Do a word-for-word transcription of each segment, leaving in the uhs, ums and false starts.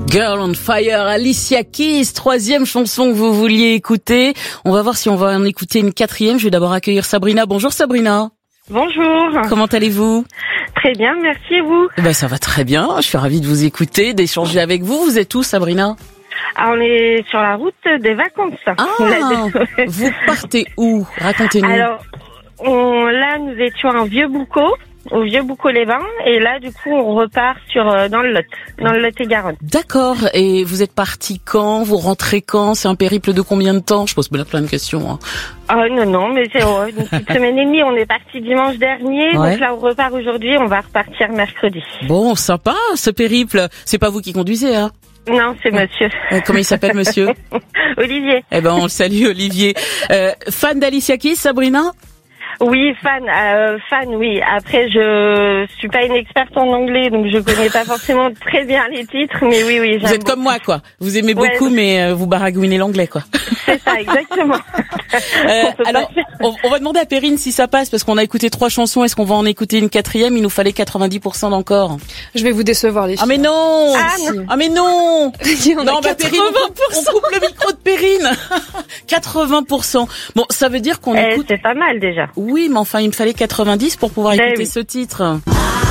Girl on Fire, Alicia Keys, troisième chanson que vous vouliez écouter. On va voir si on va en écouter une quatrième. Je vais d'abord accueillir Sabrina. Bonjour Sabrina. Bonjour. Comment allez-vous? Très bien, merci et vous? Eh ben, ça va très bien. Je suis ravie de vous écouter, d'échanger avec vous. Vous êtes où, Sabrina? Ah, on est sur la route des vacances. Ah, vous partez où? Racontez-nous. Alors, on, là, nous étions à Vieux-Boucau, au Vieux-Boucau-les-Bains, et là, du coup, on repart sur dans le Lot, dans le Lot-et-Garonne. D'accord. Et vous êtes parti quand? Vous rentrez quand? C'est un périple de combien de temps? Je pose plein de questions. Hein. Ah non, non, mais c'est oh, une petite semaine et demie. On est parti dimanche dernier, ouais. Donc là, on repart aujourd'hui. On va repartir mercredi. Bon, sympa, ce périple. C'est pas vous qui conduisez, hein? Non, c'est monsieur. Comment il s'appelle, monsieur? Olivier. Eh ben, on le salue, Olivier. Euh, fan d'Alicia Keys, Sabrina? Oui, fan, euh, fan, oui. Après, je suis pas une experte en anglais, donc je connais pas forcément très bien les titres, mais oui, oui. Vous êtes beaucoup. Comme moi, quoi. Vous aimez ouais, beaucoup, mais euh, vous baragouinez l'anglais, quoi. C'est ça, exactement. euh, on alors, on, on va demander à Perrine si ça passe, parce qu'on a écouté trois chansons. Est-ce qu'on va en écouter une quatrième? Il nous fallait quatre-vingt-dix pour cent d'encore. Je vais vous décevoir, les filles. Ah mais non! Ah, non. Ah mais non! Non, bah Perrine, on, on coupe le micro de Perrine. quatre-vingts pour cent. Bon, ça veut dire qu'on eh, écoute. C'est pas mal déjà. Oui, mais enfin, il me fallait quatre-vingt-dix pour pouvoir ben écouter oui. ce titre.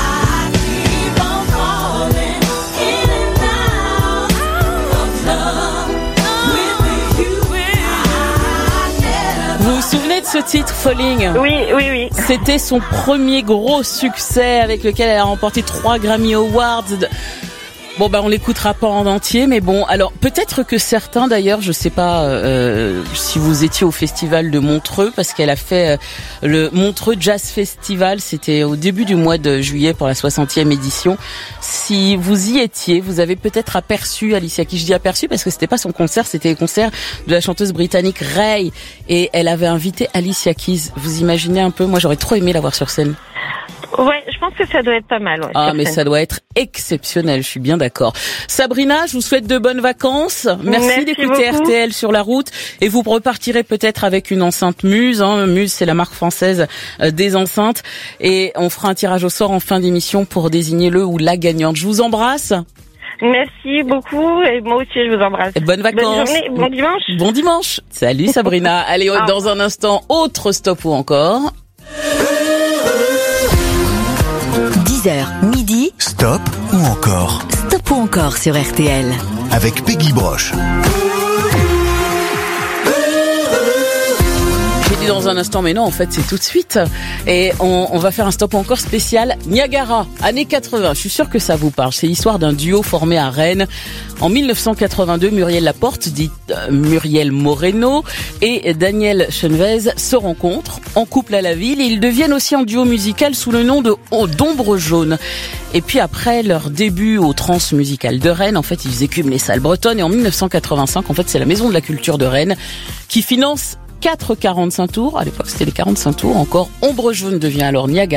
Vous vous souvenez de ce titre, Falling? Oui, oui, oui. C'était son premier gros succès avec lequel elle a remporté trois Grammy Awards. Bon, bah on l'écoutera pas en entier, mais bon, alors peut-être que certains, d'ailleurs, je sais pas euh, si vous étiez au festival de Montreux, parce qu'elle a fait euh, le Montreux Jazz Festival, c'était au début du mois de juillet pour la soixantième édition. Si vous y étiez, vous avez peut-être aperçu Alicia Keys. Je dis aperçu parce que c'était pas son concert, c'était le concert de la chanteuse britannique Ray, et elle avait invité Alicia Keys. Vous imaginez un peu? Moi, j'aurais trop aimé la voir sur scène. Ouais, je pense que ça doit être pas mal. Ouais, ah, mais scène. Ça doit être exceptionnel, je suis bien d'accord. Sabrina, je vous souhaite de bonnes vacances. Merci, Merci d'écouter beaucoup. R T L sur la route. Et vous repartirez peut-être avec une enceinte Muse. Hein. Muse, c'est la marque française des enceintes. Et on fera un tirage au sort en fin d'émission pour désigner le ou la gagnante. Je vous embrasse. Merci beaucoup et moi aussi je vous embrasse. Et bonnes vacances. Bonne journée, bon dimanche. Bon dimanche. Salut Sabrina. Allez, dans un instant, autre stop ou encore. dix heures midi. Stop ou encore? Stop ou encore sur R T L. Avec Peggy Broche. J'ai dit dans un instant, mais non, en fait, c'est tout de suite. Et on, on va faire un stop ou encore spécial Niagara, années quatre-vingts. Je suis sûre que ça vous parle. C'est l'histoire d'un duo formé à Rennes. En mille neuf cent quatre-vingt-deux, Muriel Laporte, dite euh, Muriel Moreno, et Daniel Chenvez se rencontrent en couple à la ville, et ils deviennent aussi un duo musical sous le nom de oh, d'Ombre Jaune. Et puis après leur début au Transmusical de Rennes, en fait, ils écument les salles bretonnes, et en mille neuf cent quatre-vingt-cinq, en fait, c'est la Maison de la Culture de Rennes qui finance quatre quarante-cinq tours. À l'époque, c'était les quarante-cinq tours. Encore, Ombre Jaune devient alors Niagara.